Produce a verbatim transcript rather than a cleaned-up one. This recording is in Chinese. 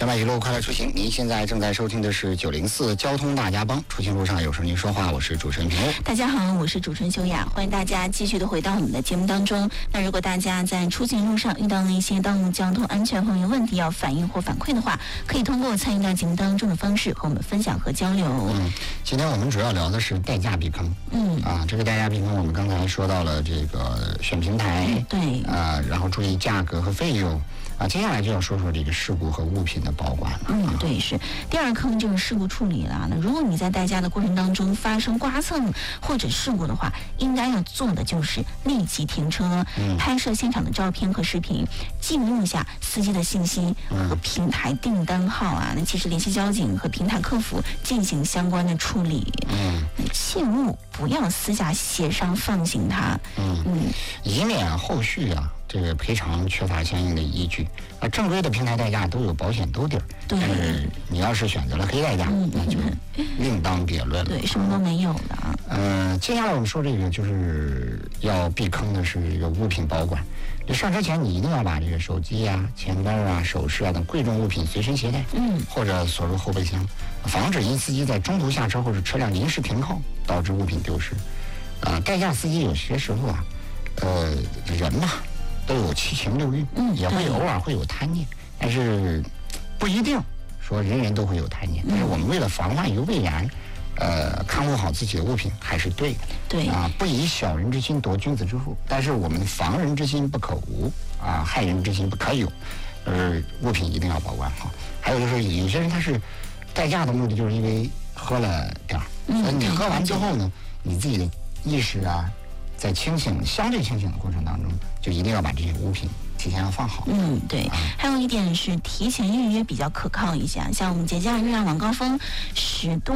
小马一路快乐出行，您现在正在收听的是九零四交通大家帮，出行路上有声您说话，我是主持人平路。 大家好，我是主持人修雅，欢迎大家继续的回到我们的节目当中。那如果大家在出行路上遇到了一些道路交通安全方面问题要反映或反馈的话，可以通过参与到节目当中的方式和我们分享和交流。 嗯，今天我们主要聊的是代驾避坑。嗯啊，这个代驾避坑我们刚才说到了这个选平台， 嗯、对啊，然后注意价格和费用。啊，接下来就要说说这个事故和物品的保管了。 嗯，对，是第二坑就是事故处理了。那如果你在代驾的过程当中发生刮蹭或者事故的话，应该要做的就是立即停车，嗯、拍摄现场的照片和视频，记录下司机的信息和平台订单号啊。那其实联系交警和平台客服进行相关的处理。嗯，切勿不要私下协商放行它。 嗯嗯，以免后续啊。这个赔偿缺乏相应的依据啊，正规的平台代驾都有保险兜底儿，但是你要是选择了黑代驾，嗯、那就另当别论了。 对，什么都没有了。 嗯、呃，接下来我们说这个就是要避坑的是这个物品保管。你上车前你一定要把这个手机啊、钱包啊、首饰啊等贵重物品随身携带，嗯，或者锁入后备箱，防止因司机在中途下车或者车辆临时停靠导致物品丢失。啊、呃，代驾司机有些时候啊，呃，人嘛。都有七情六欲，嗯，也会偶尔会有贪念，但是不一定说人人都会有贪念。但是我们为了防范于未然，呃，看护好自己的物品还是对的。 对啊，不以小人之心夺君子之腹。但是我们防人之心不可无啊，害人之心不可有。呃，物品一定要保管好。还有就是有些人他是代驾的目的，就是因为喝了点儿，嗯，所以你喝完之后呢，你自己的意识啊。在清醒、相对清醒的过程当中，就一定要把这些物品提前要放好。 嗯，对。啊、还有一点是提前预约比较可靠一些，像我们节假日啊、晚高峰时段。